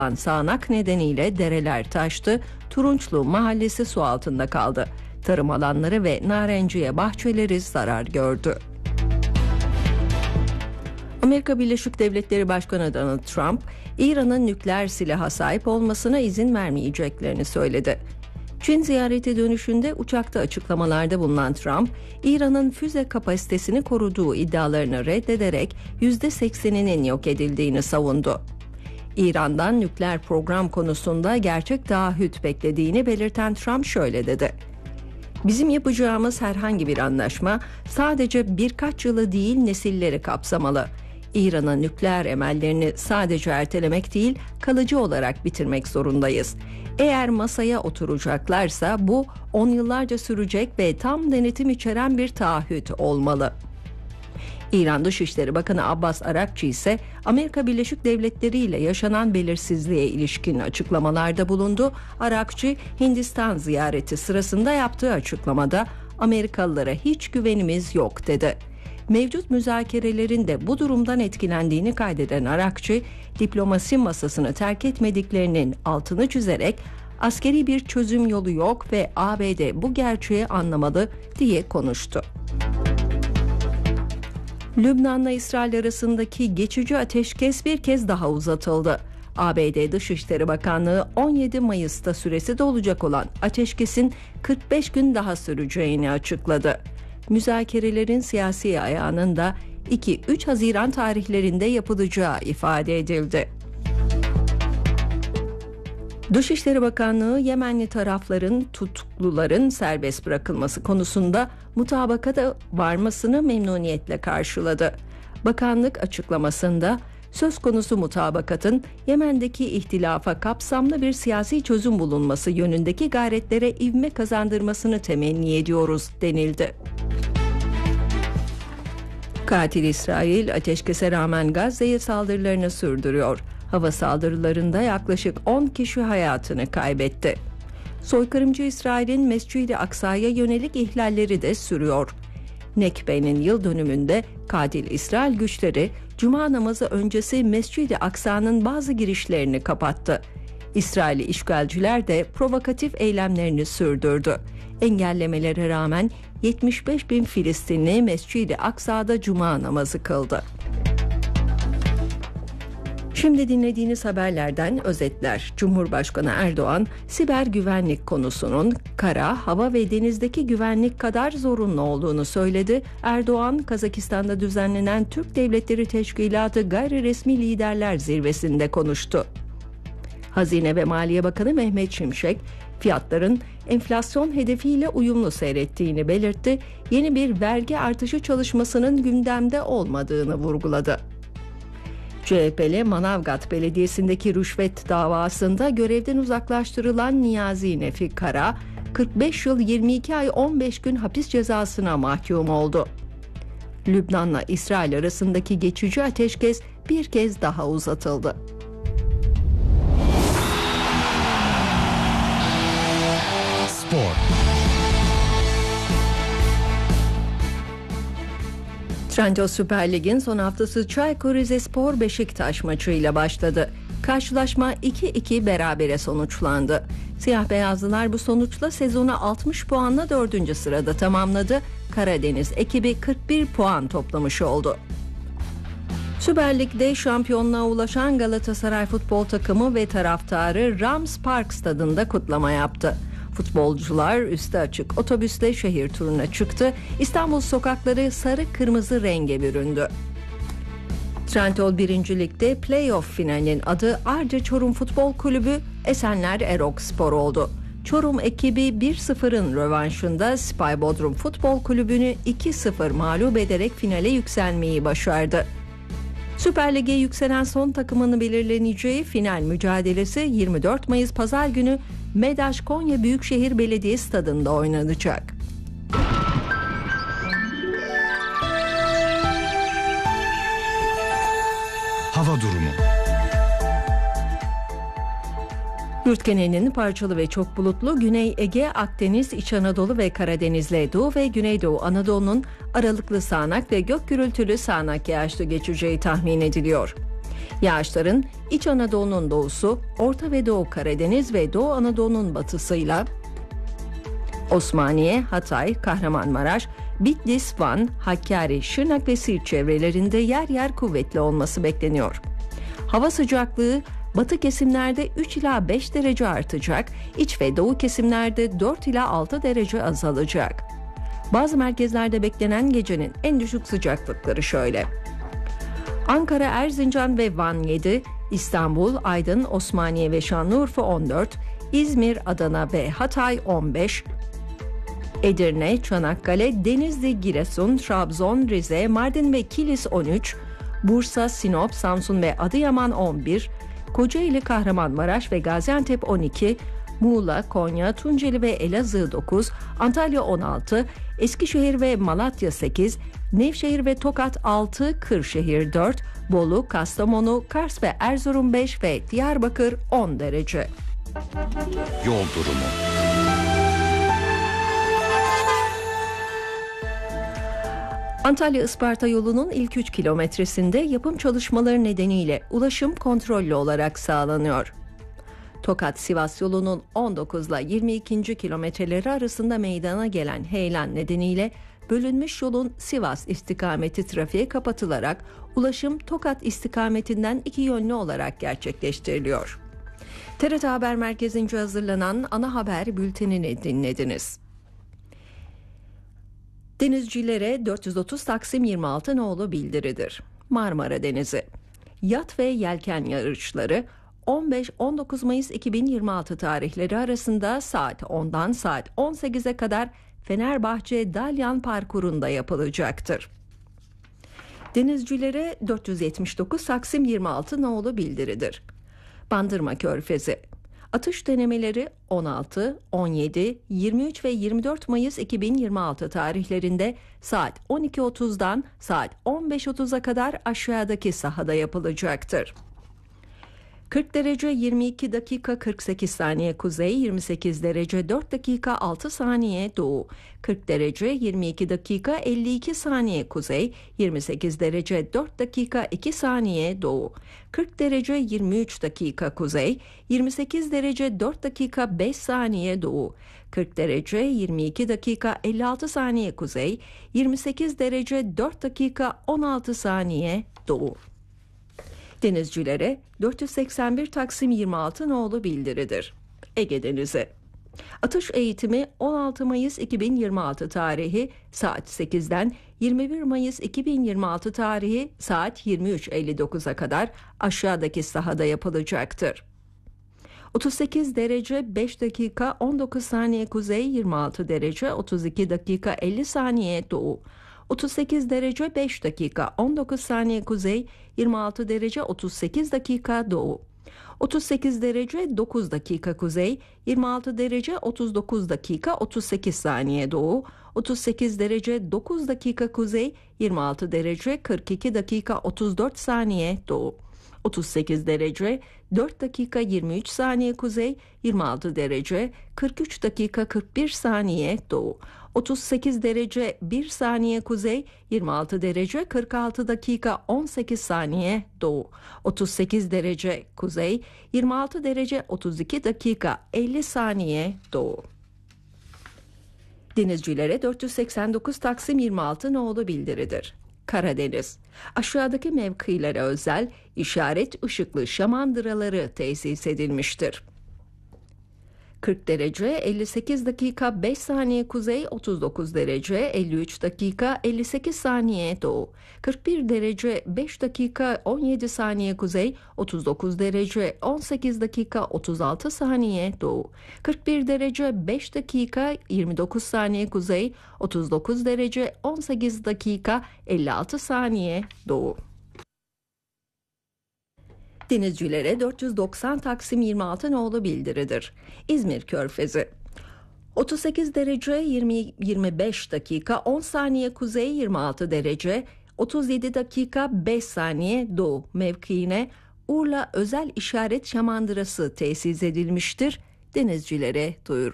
sağanak nedeniyle dereler taştı, Turunçlu mahallesi su altında kaldı. Tarım alanları ve narenciye bahçeleri zarar gördü. Amerika Birleşik Devletleri Başkanı Donald Trump, İran'ın nükleer silaha sahip olmasına izin vermeyeceklerini söyledi. Çin ziyareti dönüşünde uçakta açıklamalarda bulunan Trump, İran'ın füze kapasitesini koruduğu iddialarını reddederek %80'inin yok edildiğini savundu. İran'dan nükleer program konusunda gerçek taahhüt beklediğini belirten Trump şöyle dedi: "Bizim yapacağımız herhangi bir anlaşma sadece birkaç yılı değil nesilleri kapsamalı. İran'ın nükleer emellerini sadece ertelemek değil, kalıcı olarak bitirmek zorundayız. Eğer masaya oturacaklarsa bu 10 yıllarca sürecek ve tam denetim içeren bir taahhüt olmalı." İran Dışişleri Bakanı Abbas Arakçı ise Amerika Birleşik Devletleri ile yaşanan belirsizliğe ilişkin açıklamalarda bulundu. Arakçı, Hindistan ziyareti sırasında yaptığı açıklamada Amerikalılara hiç güvenimiz yok dedi. Mevcut müzakerelerin de bu durumdan etkilendiğini kaydeden Arakçı, diplomasi masasını terk etmediklerinin altını çizerek askeri bir çözüm yolu yok ve ABD bu gerçeği anlamalı diye konuştu. Lübnan'la İsrail arasındaki geçici ateşkes bir kez daha uzatıldı. ABD Dışişleri Bakanlığı 17 Mayıs'ta süresi dolacak olan ateşkesin 45 gün daha süreceğini açıkladı. Müzakerelerin siyasi ayağının da 2-3 Haziran tarihlerinde yapılacağı ifade edildi. Dışişleri Bakanlığı Yemenli tarafların tutukluların serbest bırakılması konusunda mutabakata varmasını memnuniyetle karşıladı. Bakanlık açıklamasında söz konusu mutabakatın Yemen'deki ihtilafa kapsamlı bir siyasi çözüm bulunması yönündeki gayretlere ivme kazandırmasını temenni ediyoruz denildi. Katil İsrail ateşkese rağmen Gazze'ye saldırılarını sürdürüyor. Hava saldırılarında yaklaşık 10 kişi hayatını kaybetti. Soykırımcı İsrail'in Mescid-i Aksa'ya yönelik ihlalleri de sürüyor. Nekbe'nin yıl dönümünde katil İsrail güçleri Cuma namazı öncesi Mescid-i Aksa'nın bazı girişlerini kapattı. İsrailli işgalciler de provokatif eylemlerini sürdürdü. Engellemelere rağmen 75 bin Filistinli Mescid-i Aksa'da Cuma namazı kıldı. Şimdi dinlediğiniz haberlerden özetler. Cumhurbaşkanı Erdoğan, siber güvenlik konusunun kara, hava ve denizdeki güvenlik kadar zorunlu olduğunu söyledi. Erdoğan, Kazakistan'da düzenlenen Türk Devletleri Teşkilatı Gayri Resmi Liderler Zirvesi'nde konuştu. Hazine ve Maliye Bakanı Mehmet Şimşek, fiyatların enflasyon hedefiyle uyumlu seyrettiğini belirtti. Yeni bir vergi artışı çalışmasının gündemde olmadığını vurguladı. CHP'li Manavgat Belediyesi'ndeki rüşvet davasında görevden uzaklaştırılan Niyazi Nefi Kara, 45 yıl 22 ay 15 gün hapis cezasına mahkum oldu. Lübnan'la İsrail arasındaki geçici ateşkes bir kez daha uzatıldı. Spor. Trendyol Süper Lig'in son haftası Çaykur Rizespor Beşiktaş maçıyla başladı. Karşılaşma 2-2 berabere sonuçlandı. Siyah beyazlılar bu sonuçla sezonu 60 puanla 4. sırada tamamladı. Karadeniz ekibi 41 puan toplamış oldu. Süper Lig'de şampiyonluğa ulaşan Galatasaray futbol takımı ve taraftarı Rams Park stadında kutlama yaptı. Futbolcular üstü açık otobüsle şehir turuna çıktı. İstanbul sokakları sarı kırmızı renge büründü. Trendyol 1. Lig'de playoff finalinin adı Arca Çorum Futbol Kulübü Esenler Erokspor oldu. Çorum ekibi 1-0'ın rövanşında Spy Bodrum Futbol Kulübü'nü 2-0 mağlup ederek finale yükselmeyi başardı. Süper Lig'e yükselen son takımını belirleneceği final mücadelesi 24 Mayıs Pazar günü MEDAŞ Konya Büyükşehir Belediye Stadı'nda oynanacak. Hava durumu. Yurt genelinin parçalı ve çok bulutlu Güney Ege, Akdeniz, İç Anadolu ve Karadeniz'le Doğu ve Güneydoğu Anadolu'nun aralıklı sağanak ve gök gürültülü sağanak yağışlı geçeceği tahmin ediliyor. Yağışların İç Anadolu'nun doğusu, Orta ve Doğu Karadeniz ve Doğu Anadolu'nun batısıyla Osmaniye, Hatay, Kahramanmaraş, Bitlis, Van, Hakkari, Şırnak ve Siirt çevrelerinde yer yer kuvvetli olması bekleniyor. Hava sıcaklığı batı kesimlerde 3 ila 5 derece artacak, iç ve doğu kesimlerde 4 ila 6 derece azalacak. Bazı merkezlerde beklenen gecenin en düşük sıcaklıkları şöyle: Ankara, Erzincan ve Van 7, İstanbul, Aydın, Osmaniye ve Şanlıurfa 14, İzmir, Adana ve Hatay 15, Edirne, Çanakkale, Denizli, Giresun, Trabzon, Rize, Mardin ve Kilis 13, Bursa, Sinop, Samsun ve Adıyaman 11, Kocaeli, Kahramanmaraş ve Gaziantep 12, Muğla, Konya, Tunceli ve Elazığ 9, Antalya 16, Eskişehir ve Malatya 8, Nevşehir ve Tokat 6, Kırşehir 4, Bolu, Kastamonu, Kars ve Erzurum 5 ve Diyarbakır 10 derece. Yol durumu. Antalya-Isparta yolunun ilk 3 kilometresinde yapım çalışmaları nedeniyle ulaşım kontrollü olarak sağlanıyor. Tokat-Sivas yolunun 19 ile 22. kilometreleri arasında meydana gelen heyelan nedeniyle bölünmüş yolun Sivas istikameti trafiğe kapatılarak ulaşım Tokat istikametinden iki yönlü olarak gerçekleştiriliyor. TRT Haber Merkezi'nce hazırlanan ana haber bültenini dinlediniz. Denizcilere 430 Taksim 26 nolu bildiridir. Marmara Denizi. Yat ve yelken yarışları 15-19 Mayıs 2026 tarihleri arasında saat 10'dan saat 18'e kadar Fenerbahçe Dalyan Parkuru'nda yapılacaktır. Denizcilere 479 Taksim 26 nolu bildiridir. Bandırma Körfezi. Atış denemeleri 16, 17, 23 ve 24 Mayıs 2026 tarihlerinde saat 12.30'dan saat 15.30'a kadar aşağıdaki sahada yapılacaktır. 40 derece 22 dakika 48 saniye kuzey, 28 derece 4 dakika 6 saniye doğu, 40 derece 22 dakika 52 saniye kuzey, 28 derece 4 dakika 2 saniye doğu, 40 derece 23 dakika kuzey, 28 derece 4 dakika 5 saniye doğu, 40 derece 22 dakika 56 saniye kuzey, 28 derece 4 dakika 16 saniye doğu. Denizcilere 481 Taksim 26 nolu bildiridir. Ege Denizi. Atış eğitimi 16 Mayıs 2026 tarihi saat 8'den 21 Mayıs 2026 tarihi saat 23.59'a kadar aşağıdaki sahada yapılacaktır. 38 derece 5 dakika 19 saniye kuzey, 26 derece 32 dakika 50 saniye doğu, 38 derece 5 dakika 19 saniye kuzey, 26 derece 38 dakika doğu, 38 derece 9 dakika kuzey, 26 derece 39 dakika 38 saniye doğu, 38 derece 9 dakika kuzey, 26 derece 42 dakika 34 saniye doğu, 38 derece 4 dakika 23 saniye kuzey, 26 derece 43 dakika 41 saniye doğu, 38 derece 1 saniye kuzey, 26 derece 46 dakika 18 saniye doğu, 38 derece kuzey, 26 derece 32 dakika 50 saniye doğu. Denizcilere 489 Taksim 26 nolu bildiridir. Karadeniz. Aşağıdaki mevkilere özel işaret ışıklı şamandıraları tesis edilmiştir. 40 derece 58 dakika 5 saniye kuzey, 39 derece 53 dakika 58 saniye doğu, 41 derece 5 dakika 17 saniye kuzey, 39 derece 18 dakika 36 saniye doğu, 41 derece 5 dakika 29 saniye kuzey, 39 derece 18 dakika 56 saniye doğu. Denizcilere 490 Taksim 26 nolu bildiridir. İzmir Körfezi. 38 derece 25 dakika 10 saniye kuzey, 26 derece 37 dakika 5 saniye doğu mevkiine Urla özel işaret şamandırası tesis edilmiştir. Denizcilere duyurulur.